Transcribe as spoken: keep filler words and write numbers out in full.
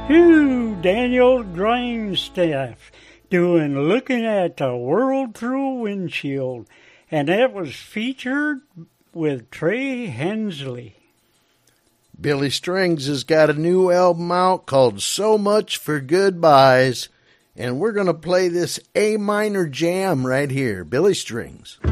Who, Daniel Grindstaff doing Looking at the World Through a Windshield. And that was featured with Trey Hensley. Billy Strings has got a new album out called So Much for Goodbyes. And we're going to play this A minor jam right here. Billy Strings.